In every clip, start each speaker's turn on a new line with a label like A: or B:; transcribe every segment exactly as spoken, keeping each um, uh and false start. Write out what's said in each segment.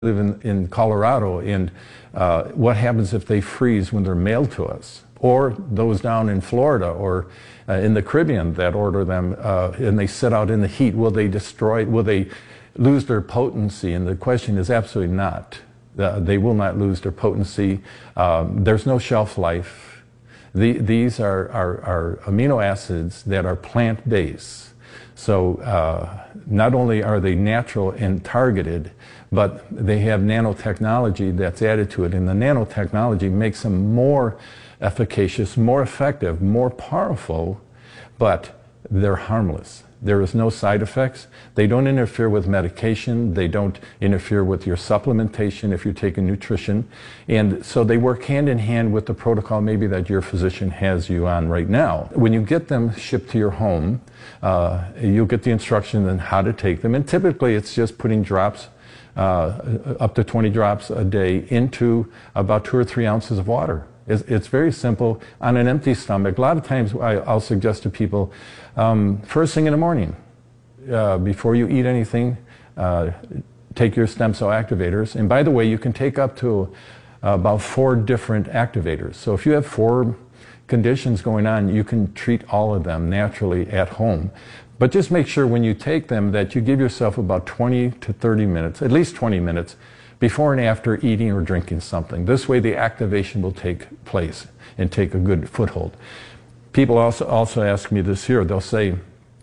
A: live in, in Colorado, and uh, what happens if they freeze when they're mailed to us? Or those down in Florida or uh, in the Caribbean that order them uh, and they sit out in the heat, will they destroy, will they lose their potency? And the question is absolutely not. Uh, they will not lose their potency. Um, there's no shelf life. The, these are, are, are amino acids that are plant-based. So uh, not only are they natural and targeted, but they have nanotechnology that's added to it. And the nanotechnology makes them more efficacious, more effective, more powerful, but they're harmless. There is no side effects. They don't interfere with medication. They don't interfere with your supplementation if you're taking nutrition. And so they work hand in hand with the protocol maybe that your physician has you on right now. When you get them shipped to your home, uh, you'll get the instruction on how to take them. And typically it's just putting drops, uh, up to twenty drops a day into about two or three ounces of water. It's, it's very simple on an empty stomach. A lot of times I, I'll suggest to people, um, first thing in the morning, uh, before you eat anything, uh, take your stem cell activators. And by the way, you can take up to uh, about four different activators. So if you have four conditions going on, you can treat all of them naturally at home. But just make sure when you take them that you give yourself about twenty to thirty minutes, at least twenty minutes, before and after eating or drinking something. This way the activation will take place and take a good foothold. People also, also ask me this here. They'll say,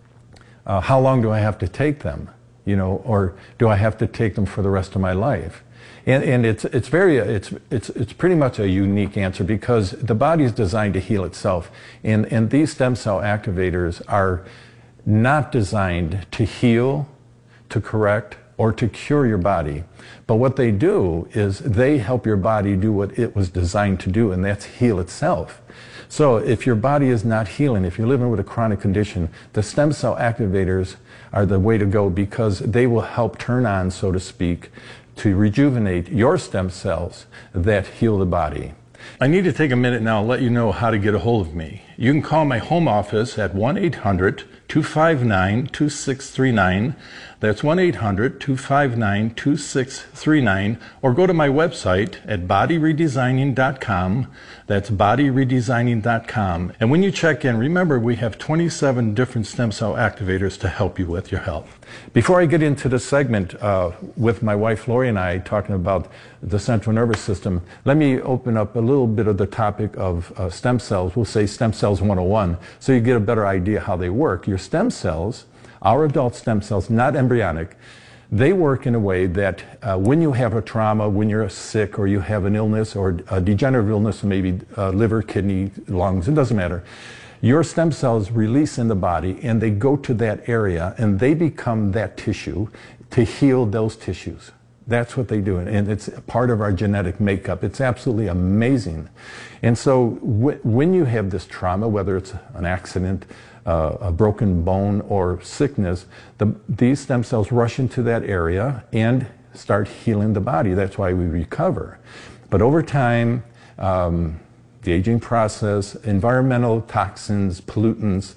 A: uh, how long do I have to take them? You know, or do I have to take them for the rest of my life? And, and it's, it's, very, it's, it's, it's pretty much a unique answer because the body is designed to heal itself. And, and these stem cell activators are not designed to heal, to correct, or to cure your body. But what they do is they help your body do what it was designed to do, and that's heal itself. So if your body is not healing, if you're living with a chronic condition, the stem cell activators are the way to go because they will help turn on, so to speak, to rejuvenate your stem cells that heal the body. I need to take a minute now and let you know how to get a hold of me. You can call my home office at one eight hundred, two five nine, two six three nine. That's one eight hundred, two five nine, two six three nine. Or go to my website at body redesigning dot com. That's body redesigning dot com. And when you check in, remember we have twenty-seven different stem cell activators to help you with your health. Before I get into the segment uh, with my wife Lori and I talking about the central nervous system, let me open up a little bit of the topic of uh, stem cells. We'll say stem cells one oh one, so you get a better idea how they work. Your stem cells, our adult stem cells, not embryonic, they work in a way that uh, when you have a trauma, when you're sick or you have an illness or a degenerative illness, maybe uh, liver, kidney, lungs, it doesn't matter. Your stem cells release in the body and they go to that area and they become that tissue to heal those tissues. That's what they do, and it's part of our genetic makeup. It's absolutely amazing. And so w when you have this trauma, whether it's an accident, uh, a broken bone, or sickness, the, these stem cells rush into that area and start healing the body. That's why we recover. But over time, um, the aging process, environmental toxins, pollutants,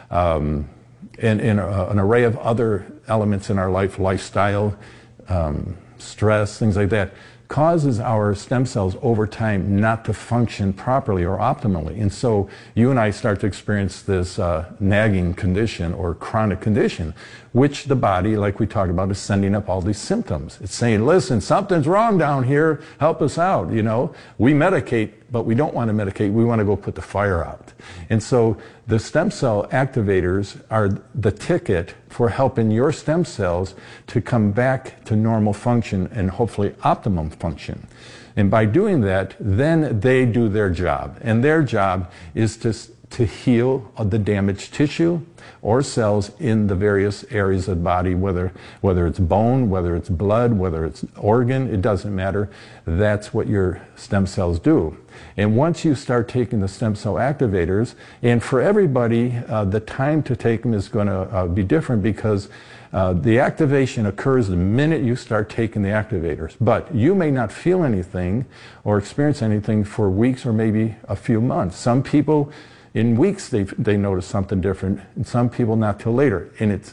A: um, and, and a, an array of other elements in our life, lifestyle, um, stress, things like that, causes our stem cells over time not to function properly or optimally. And so you and I start to experience this uh, nagging condition or chronic condition, which the body, like we talked about, is sending up all these symptoms. It's saying, listen, something's wrong down here, help us out, you know. We medicate, but we don't want to medicate, we want to go put the fire out. And so the stem cell activators are the ticket for helping your stem cells to come back to normal function and hopefully optimum function. And by doing that, then they do their job. And their job is to, to heal the damaged tissue or cells in the various areas of the body, whether, whether it's bone, whether it's blood, whether it's organ, it doesn't matter. That's what your stem cells do. And once you start taking the stem cell activators, and for everybody, uh, the time to take them is going to uh, be different because uh, the activation occurs the minute you start taking the activators. But you may not feel anything or experience anything for weeks or maybe a few months. Some people, in weeks, they, they notice something different, and some people not till later. And it's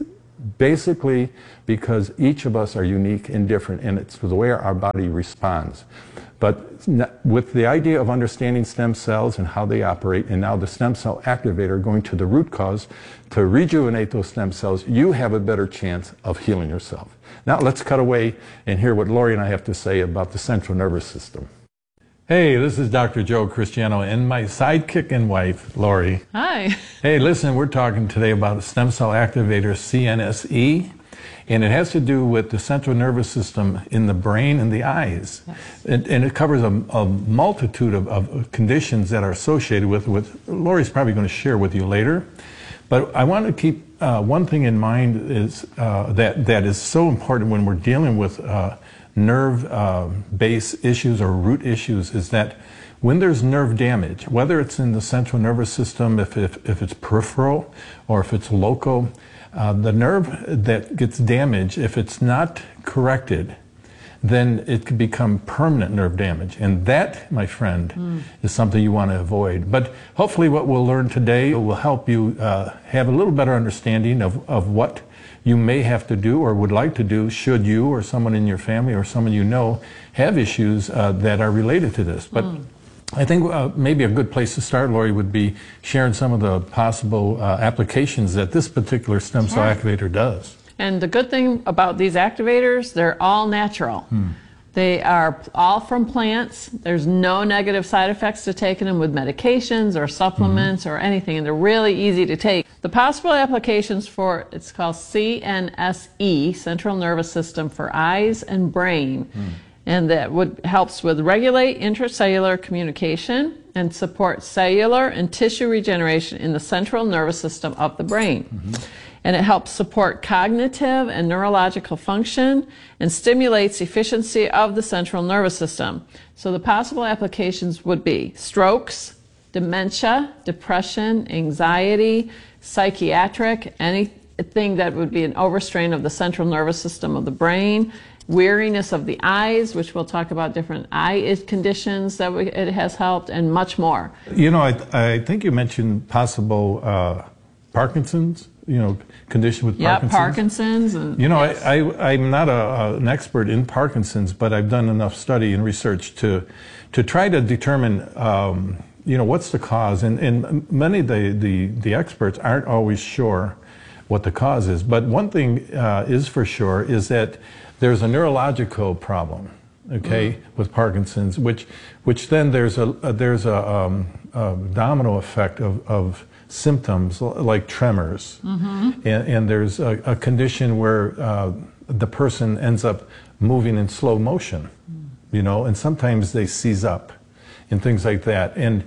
A: basically because each of us are unique and different, and it's the way our body responds. But with the idea of understanding stem cells and how they operate, and now the stem cell activator going to the root cause to rejuvenate those stem cells, you have a better chance of healing yourself. Now let's cut away and hear what Lori and I have to say about the central nervous system. Hey, this is Doctor Joe Cristiano and my sidekick and wife, Lori.
B: Hi.
A: Hey, listen, we're talking today about the stem cell activator, C N S E. And it has to do with the central nervous system in the brain and the eyes. Yes. And, and it covers a, a multitude of, of conditions that are associated with, with Lori's probably going to share with you later. But I want to keep uh, one thing in mind is uh, that, that is so important when we're dealing with uh, nerve uh, base issues or root issues, is that when there's nerve damage, whether it's in the central nervous system, if, if, if it's peripheral or if it's local, Uh, the nerve that gets damaged, if it's not corrected, then it could become permanent nerve damage. And that, my friend, mm. is something you want to avoid. But hopefully what we'll learn today will help you uh, have a little better understanding of, of what you may have to do or would like to do should you or someone in your family or someone you know have issues uh, that are related to this. But mm. I think uh, maybe a good place to start, Lori, would be sharing some of the possible uh, applications that this particular stem cell
B: yeah.
A: activator does.
B: And the good thing about these activators, they're all natural. Hmm. They are all from plants. There's no negative side effects to taking them with medications or supplements mm-hmm. or anything, and they're really easy to take. The possible applications for, it's called C N S E, Central Nervous System for Eyes and Brain. Hmm. And that would helps with regulate intracellular communication and support cellular and tissue regeneration in the central nervous system of the brain. Mm-hmm. And it helps support cognitive and neurological function and stimulates efficiency of the central nervous system. So the possible applications would be strokes, dementia, depression, anxiety, psychiatric, anything that would be an overstrain of the central nervous system of the brain, weariness of the eyes, which we'll talk about different eye conditions that we, it has helped, and much more.
A: You know, I, I think you mentioned possible uh, Parkinson's, you know, condition with
B: yeah,
A: Parkinson's.
B: Yeah, Parkinson's. And,
A: you know,
B: yes.
A: I, I, I'm not a, an expert in Parkinson's, but I've done enough study and research to, to try to determine, um, you know, what's the cause. And, and many of the, the, the experts aren't always sure what the cause is. But one thing uh, is for sure is that there's a neurological problem, okay, mm. with Parkinson's, which, which then there's a, a there's a, um, a domino effect of, of symptoms like tremors, mm-hmm. and, and there's a, a condition where uh, the person ends up moving in slow motion, mm. you know, and sometimes they seize up, and things like that, and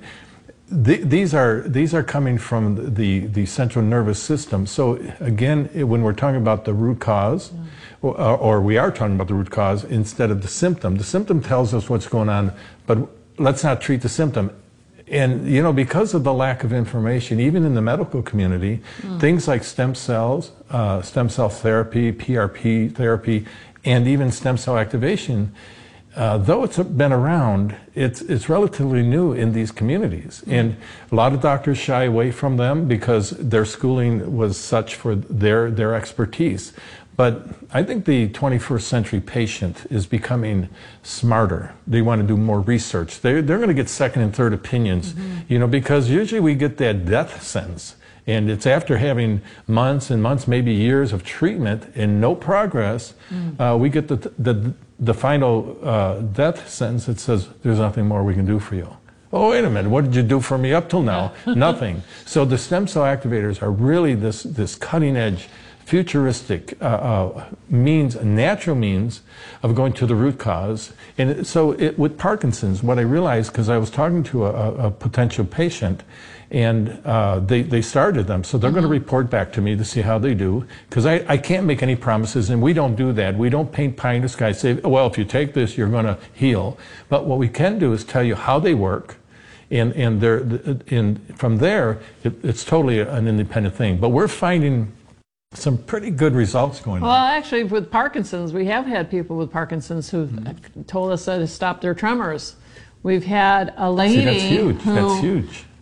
A: th these are these are coming from the the central nervous system. So again, when we're talking about the root cause. Mm. Or, or we are talking about the root cause instead of the symptom. The symptom tells us what's going on, but let's not treat the symptom. And, you know, because of the lack of information, even in the medical community, mm. things like stem cells, uh, stem cell therapy, P R P therapy, and even stem cell activation, uh, though it's been around, it's, it's relatively new in these communities. Mm. And a lot of doctors shy away from them because their schooling was such for their, their expertise. But I think the twenty-first century patient is becoming smarter. They want to do more research. They're, they're going to get second and third opinions, mm-hmm. you know, because usually we get that death sentence. And it's after having months and months, maybe years of treatment and no progress, mm. uh, we get the, the, the final uh, death sentence that says, there's nothing more we can do for you. Oh, wait a minute, what did you do for me up till now? Nothing. So the stem cell activators are really this, this cutting edge, futuristic uh, uh, means, natural means of going to the root cause. And so it, with Parkinson's, what I realized, because I was talking to a, a potential patient, and uh, they, they started them, so they're mm-hmm. going to report back to me to see how they do, because I, I can't make any promises, and we don't do that. We don't paint pie in the sky, say, well, if you take this, you're going to heal. But what we can do is tell you how they work, and, and, they're, and from there, it, it's totally an independent thing. But we're finding some pretty good results going
B: well,
A: on.
B: Well, actually, with Parkinson's, we have had people with Parkinson's who've mm-hmm. told us that to stop their tremors. We've had a lady
A: See, that's huge.
B: who
A: That's huge.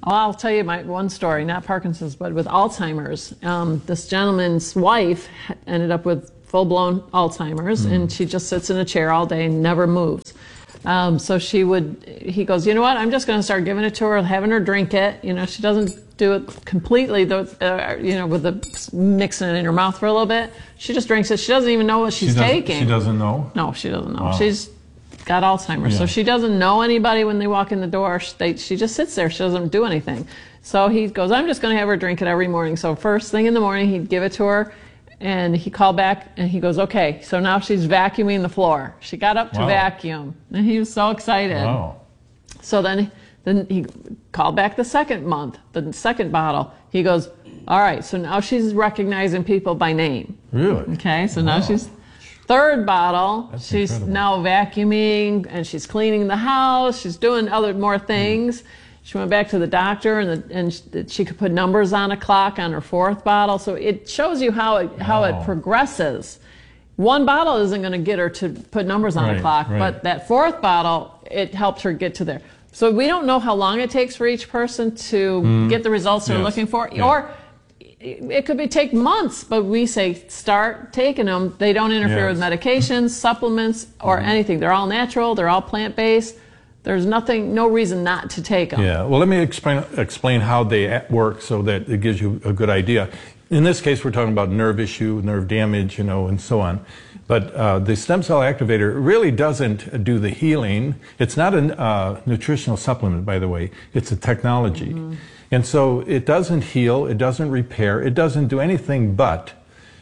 B: Well, I'll tell you my one story, not Parkinson's, but with Alzheimer's. Um, this gentleman's wife ended up with full-blown Alzheimer's, mm. and she just sits in a chair all day and never moves. Um, so she would, he goes, you know what, I'm just going to start giving it to her, having her drink it. You know, she doesn't do it completely, though, uh, you know, with the mixing it in her mouth for a little bit. She just drinks it. She doesn't even know what she's
A: she
B: taking.
A: She doesn't know?
B: No, she doesn't know.
A: Wow.
B: She's got Alzheimer's, yeah. So she doesn't know anybody when they walk in the door. She, they, she just sits there. She doesn't do anything. So he goes, I'm just going to have her drink it every morning. So first thing in the morning, he'd give it to her. And he called back and he goes, okay, so now she's vacuuming the floor. She got up to
A: wow.
B: vacuum, and he was so excited.
A: Wow.
B: So then, then he called back the second month, the second bottle. He goes, all right, so now she's recognizing people by name.
A: Really?
B: Okay, so
A: wow.
B: now she's, third bottle,
A: That's
B: she's
A: incredible.
B: now vacuuming, and she's cleaning the house, she's doing other more things. Mm. She went back to the doctor, and, the, and she could put numbers on a clock on her fourth bottle. So it shows you how it, how
A: wow.
B: it progresses. One bottle isn't going to get her to put numbers on
A: right,
B: a clock,
A: right.
B: but that fourth bottle, it helped her get to there. So we don't know how long it takes for each person to mm. get the results they're
A: yes.
B: looking for.
A: Yeah.
B: Or it could be take months, but we say start taking them. They don't interfere
A: yes.
B: with medications, supplements, or mm. anything. They're all natural. They're all plant-based. There's nothing, no reason not to take them.
A: Yeah, well, let me explain, explain how they work so that it gives you a good idea. In this case, we're talking about nerve issue, nerve damage, you know, and so on. But uh, the stem cell activator really doesn't do the healing. It's not a uh, nutritional supplement, by the way. It's a technology. Mm-hmm. And so it doesn't heal, it doesn't repair, it doesn't do anything but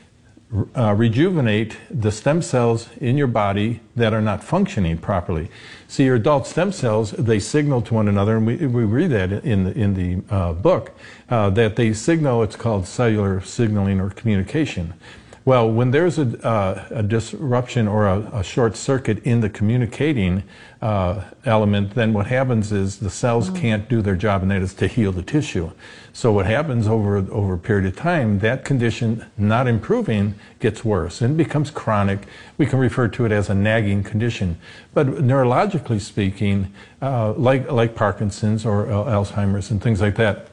A: Uh, rejuvenate the stem cells in your body that are not functioning properly. See, your adult stem cells, they signal to one another, and we, we read that in the, in the uh, book, uh, that they signal, it's called cellular signaling or communication. Well, when there's a, uh, a disruption or a, a short circuit in the communicating uh, element, then what happens is the cells mm. can't do their job, and that is to heal the tissue. So what happens over, over a period of time, that condition not improving gets worse and becomes chronic. We can refer to it as a nagging condition. But neurologically speaking, uh, like, like Parkinson's or uh, Alzheimer's and things like that,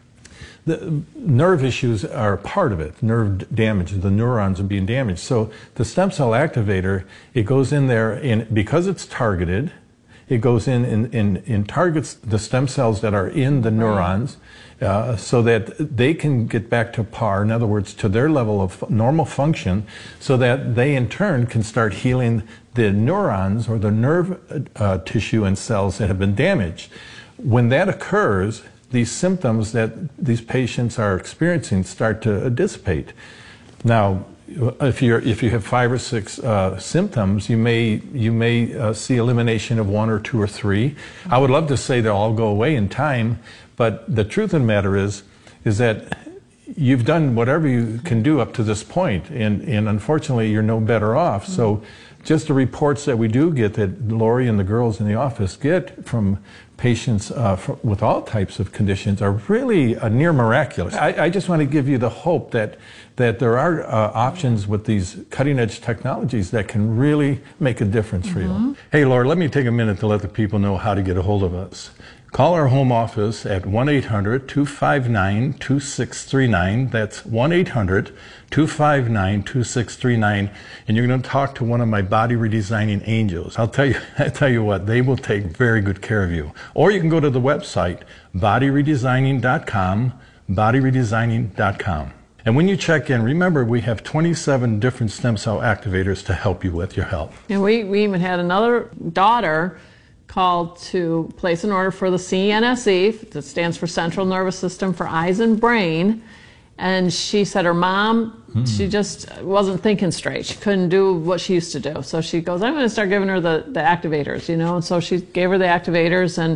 A: the nerve issues are part of it, nerve damage, the neurons are being damaged. So the stem cell activator, it goes in there, and because it's targeted, it goes in and, and, and targets the stem cells that are in the neurons uh, so that they can get back to par, in other words, to their level of normal function, so that they in turn can start healing the neurons or the nerve uh, tissue and cells that have been damaged. When that occurs, these symptoms that these patients are experiencing start to dissipate. Now, if you're if you have five or six uh, symptoms, you may you may uh, see elimination of one or two or three. I would love to say they'll all go away in time, but the truth of the matter is is that you've done whatever you can do up to this point, and and unfortunately you're no better off. So, just the reports that we do get, that Lori and the girls in the office get from patients uh, for, with all types of conditions, are really uh, near miraculous. I, I just want to give you the hope that that there are uh, options with these cutting-edge technologies that can really make a difference for mm-hmm. you. Hey, Lori, let me take a minute to let the people know how to get a hold of us. Call our home office at one eight hundred, two five nine, two six three nine. That's one eight hundred, two five nine, two six three nine. And you're going to talk to one of my body redesigning angels. I'll tell you, I tell you what, they will take very good care of you. Or you can go to the website, body redesigning dot com, body redesigning dot com. And when you check in, remember we have twenty-seven different stem cell activators to help you with your health.
B: And we, we even had another daughter called to place an order for the C N S E, that stands for Central Nervous System for Eyes and Brain. And she said her mom, mm. she just wasn't thinking straight. She couldn't do what she used to do. So she goes, I'm going to start giving her the, the activators, you know. And so she gave her the activators, and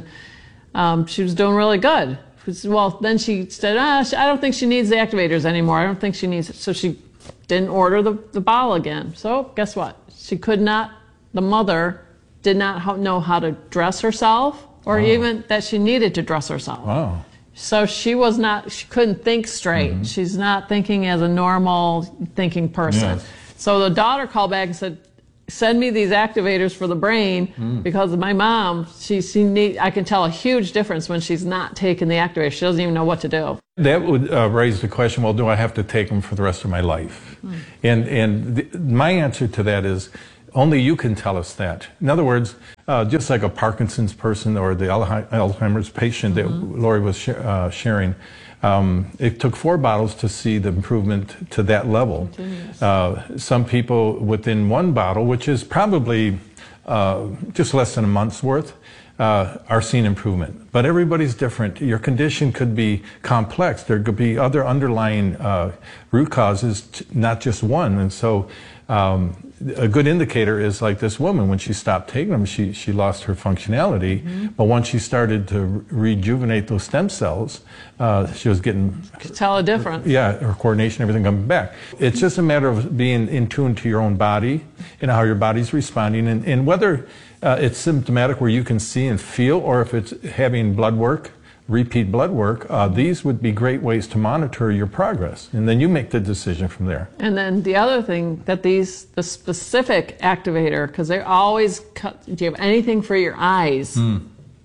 B: um, she was doing really good. Well, then she said, ah, I don't think she needs the activators anymore. I don't think she needs it. So she didn't order the, the bottle again. So guess what? She could not, the mother did not know how to dress herself, or wow. even that she needed to dress herself.
A: Wow.
B: So she was not, she couldn't think straight. Mm-hmm. She's not thinking as a normal thinking person.
A: Yes.
B: So the daughter called back and said, send me these activators for the brain mm. because my mom, she, she need, I can tell a huge difference when she's not taking the activator. She doesn't even know what to do.
A: That would uh, raise the question, well, do I have to take them for the rest of my life? Mm. And, and the, my answer to that is, only you can tell us that. In other words, uh, just like a Parkinson's person or the Alzheimer's patient mm-hmm. that Lori was sh uh, sharing, Um, it took four bottles to see the improvement to that level. Uh, some people within one bottle, which is probably uh, just less than a month's worth, uh, are seeing improvement. But everybody's different. Your condition could be complex. There could be other underlying uh, root causes, t not just one. And so um, a good indicator is like this woman, when she stopped taking them, she, she lost her functionality. Mm-hmm. But once she started to rejuvenate those stem cells, uh, she was getting...
B: Could tell a difference.
A: Yeah, her coordination, everything coming back. It's just a matter of being in tune to your own body and how your body's responding, and, and whether uh, it's symptomatic where you can see and feel, or if it's having blood work, repeat blood work. Uh, these would be great ways to monitor your progress, and then you make the decision from there.
B: And then the other thing that these, the specific activator, because they always cut, do you have anything for your eyes? Mm.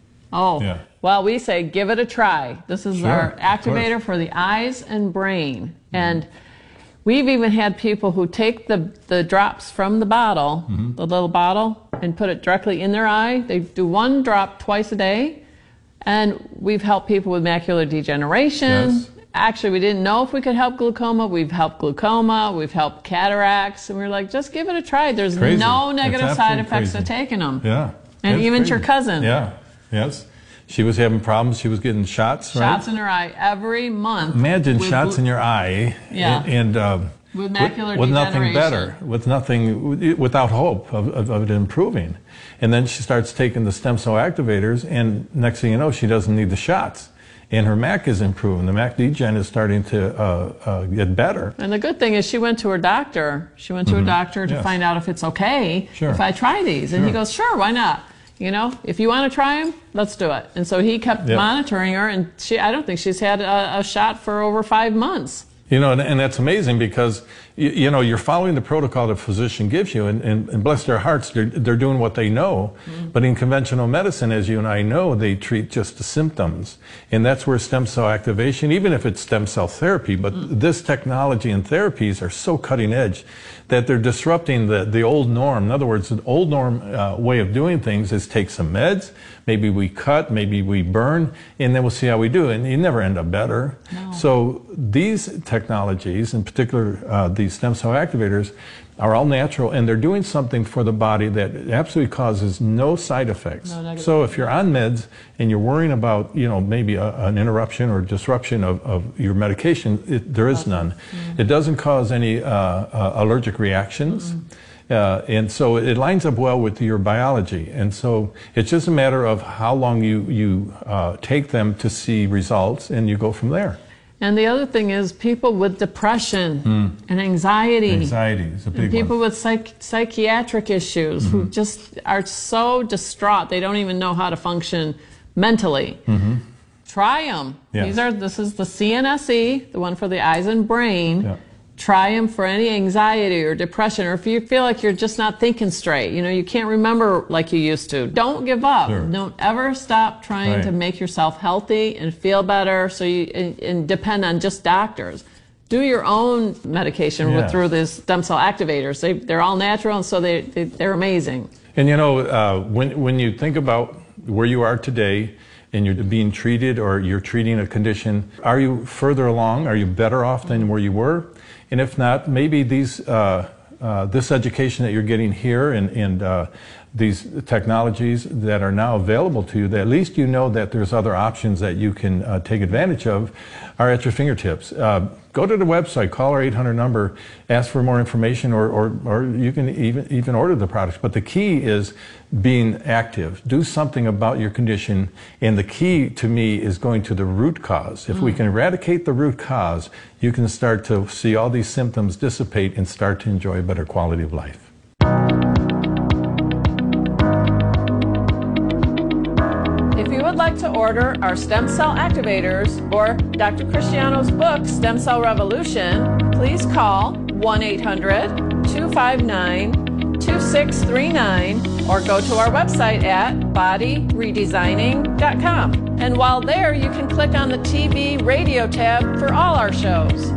B: Oh, yeah. Well, we say give it a try. This is sure, our activator for the eyes and brain. Mm-hmm. And we've even had people who take the, the drops from the bottle, mm-hmm. the little bottle, and put it directly in their eye. They do one drop twice a day. And we've helped people with macular degeneration. Yes. Actually, we didn't know if we could help glaucoma. We've helped glaucoma. We've helped cataracts. And we were like, just give it a try. There's crazy. no negative side effects crazy. to taking them.
A: Yeah.
B: And
A: That's
B: even
A: crazy.
B: your cousin.
A: Yeah. Yes. She was having problems. She was getting shots, right?
B: Shots in her eye every month.
A: Imagine shots in your eye.
B: Yeah.
A: And, and uh,
B: with macular
A: with, with
B: degeneration.
A: nothing better, with nothing, without hope of, of, of it improving. And then she starts taking the stem cell activators, and next thing you know, she doesn't need the shots. And her M A C is improving. The M A C degen is starting to uh, uh, get better.
B: And the good thing is she went to her doctor. She went to mm-hmm. her doctor to yes. find out if it's okay
A: sure.
B: if I try these. And sure. he goes, sure, why not? You know, if you want to try them, let's do it. And so he kept yep. monitoring her, and she, I don't think she's had a, a shot for over five months.
A: You know, and, and that's amazing because, you, you know, you're following the protocol the physician gives you, and, and, and bless their hearts, they're, they're doing what they know. Mm-hmm. But in conventional medicine, as you and I know, they treat just the symptoms. And that's where stem cell activation, even if it's stem cell therapy, but mm-hmm. this technology and therapies are so cutting edge that they're disrupting the, the old norm. In other words, the old norm uh, way of doing things is take some meds, maybe we cut, maybe we burn, and then we'll see how we do. And you never end up better.
B: No.
A: So these technologies, in particular uh, these stem cell activators, are all natural, and they're doing something for the body that absolutely causes no side effects.
B: No
A: so if you're on meds and you're worrying about, you know, maybe a, an interruption or disruption of, of your medication, it, there is none. Mm-hmm. It doesn't cause any uh, uh, allergic reactions. Mm-hmm. Uh, and so it lines up well with your biology. And so it's just a matter of how long you, you uh, take them to see results, and you go from there.
B: And the other thing is people with depression mm. and anxiety.
A: Anxiety is a big
B: and people
A: one.
B: with psych psychiatric issues mm-hmm. who just are so distraught they don't even know how to function mentally. Mm-hmm. Try them.
A: Yes.
B: These are, this is the C N S E, the one for the eyes and brain.
A: Yeah.
B: Try them for any anxiety or depression, or if you feel like you're just not thinking straight, you know, you can't remember like you used to. Don't give up.
A: Sure.
B: Don't ever stop trying
A: right.
B: to make yourself healthy and feel better, so you and, and depend on just doctors. Do your own medication
A: yes.
B: with, through these stem cell activators. They, they're all natural, and so they, they, they're amazing.
A: And you know, uh, when, when you think about where you are today, and you're being treated, or you're treating a condition, are you further along? Are you better off than where you were? And if not, maybe these, uh, uh, this education that you're getting here, and, and uh, these technologies that are now available to you, that at least you know that there's other options that you can uh, take advantage of, are at your fingertips. Uh, go to the website, call our eight hundred number, ask for more information, or, or, or you can even, even order the products. But the key is being active. Do something about your condition, and the key to me is going to the root cause. If mm. we can eradicate the root cause, you can start to see all these symptoms dissipate and start to enjoy a better quality of life.
B: If you would like to order our stem cell activators or Doctor Cristiano's book, Stem Cell Revolution, please call one eight hundred, two five nine, two six three nine or go to our website at body redesigning dot com. And while there, you can click on the T V radio tab for all our shows.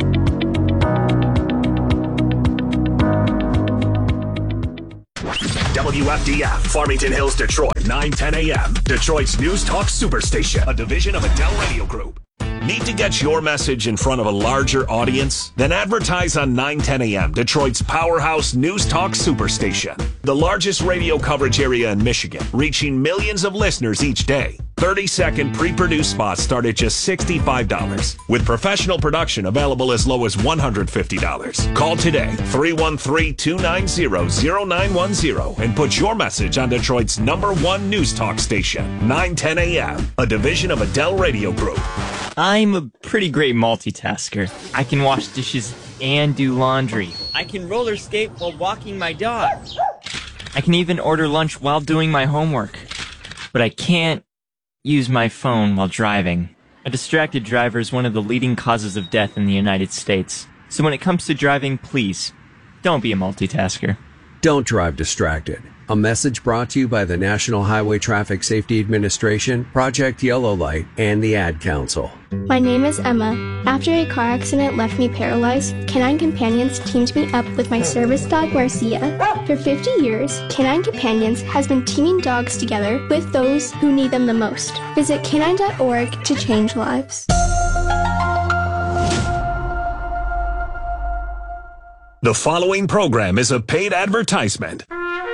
C: W F D F, Farmington Hills, Detroit, nine ten a m Detroit's News Talk Superstation, a division of Adele Radio Group. Need to get your message in front of a larger audience? Then advertise on nine ten a m, Detroit's powerhouse News Talk Superstation. The largest radio coverage area in Michigan, reaching millions of listeners each day. thirty second pre-produced spots start at just sixty-five dollars, with professional production available as low as one hundred fifty dollars. Call today, three one three, two nine zero, zero nine one zero, and put your message on Detroit's number one news talk station, nine ten a m, a division of Adele Radio Group.
D: I'm a pretty great multitasker. I can wash dishes and do laundry. I can roller skate while walking my dog. I can even order lunch while doing my homework. But I can't use my phone while driving. A distracted driver is one of the leading causes of death in the United States. So when it comes to driving, please, don't be a multitasker.
E: Don't drive distracted. A message brought to you by the National Highway Traffic Safety Administration, Project Yellow Light, and the Ad Council.
F: My name is Emma. After a car accident left me paralyzed, Canine Companions teamed me up with my service dog, Marcia. For fifty years, Canine Companions has been teaming dogs together with those who need them the most. Visit canine dot org to change lives.
C: The following program is a paid advertisement.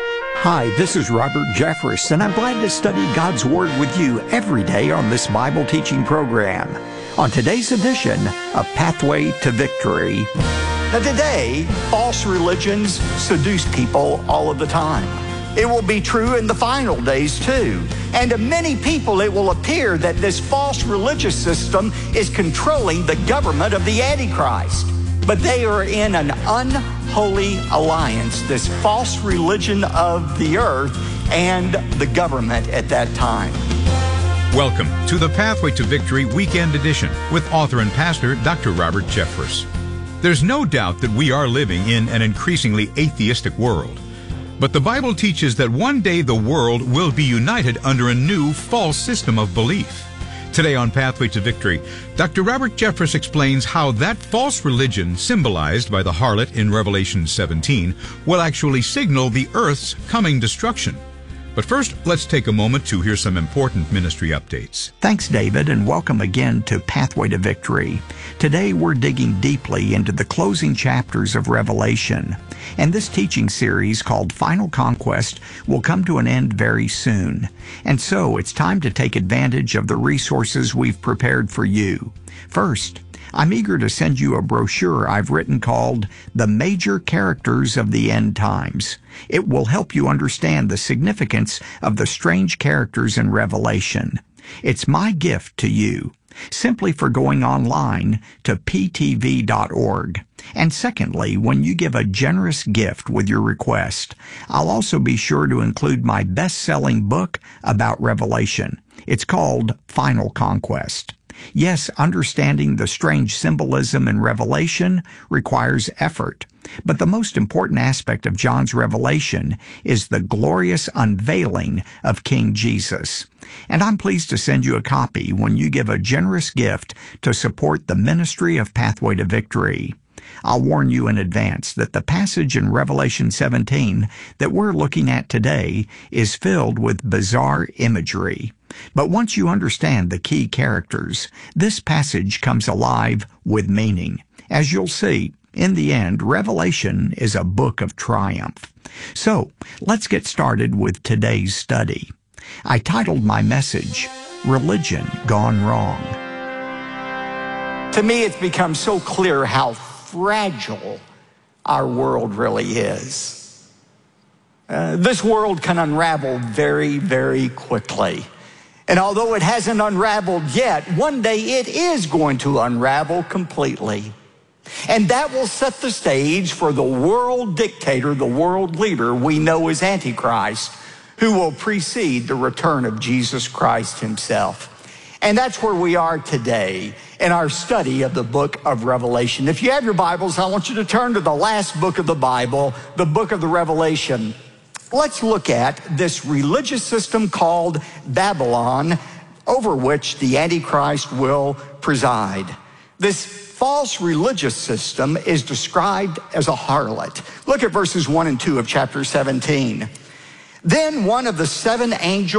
G: Hi, this is Robert Jeffress, and I'm glad to study God's Word with you every day on this Bible teaching program. On today's edition, A Pathway to Victory. Now today, false religions seduce people all of the time. It will be true in the final days too. And to many people, it will appear that this false religious system is controlling the government of the Antichrist. But they are in an unholy alliance, this false religion of the earth and the government at that time.
H: Welcome to the Pathway to Victory Weekend Edition with author and pastor Doctor Robert Jeffress. There's no doubt that we are living in an increasingly atheistic world. But the Bible teaches that one day the world will be united under a new false system of belief. Today on Pathway to Victory, Doctor Robert Jeffress explains how that false religion, symbolized by the harlot in Revelation seventeen, will actually signal the earth's coming destruction. But first, let's take a moment to hear some important ministry updates.
G: Thanks, David, and welcome again to Pathway to Victory. Today, we're digging deeply into the closing chapters of Revelation. And this teaching series called Final Conquest will come to an end very soon. And so, it's time to take advantage of the resources we've prepared for you. First, I'm eager to send you a brochure I've written called The Major Characters of the End Times. It will help you understand the significance of the strange characters in Revelation. It's my gift to you, simply for going online to p t v dot org. And secondly, when you give a generous gift with your request, I'll also be sure to include my best-selling book about Revelation. It's called Final Conquest. Yes, understanding the strange symbolism in Revelation requires effort. But the most important aspect of John's revelation is the glorious unveiling of King Jesus. And I'm pleased to send you a copy when you give a generous gift to support the ministry of Pathway to Victory. I'll warn you in advance that the passage in Revelation seventeen that we're looking at today is filled with bizarre imagery. But once you understand the key characters, this passage comes alive with meaning. As you'll see, in the end, Revelation is a book of triumph. So, let's get started with today's study. I titled my message, Religion Gone Wrong.
I: To me, it's become so clear how fragile our world really is. Uh, this world can unravel very, very quickly. And although it hasn't unraveled yet, one day it is going to unravel completely. And that will set the stage for the world dictator, the world leader we know as Antichrist, who will precede the return of Jesus Christ himself. And that's where we are today in our study of the book of Revelation. If you have your Bibles, I want you to turn to the last book of the Bible, the book of the Revelation. Let's look at this religious system called Babylon, over which the Antichrist will preside. This false religious system is described as a harlot. Look at verses one and two of chapter seventeen. Then one of the seven angels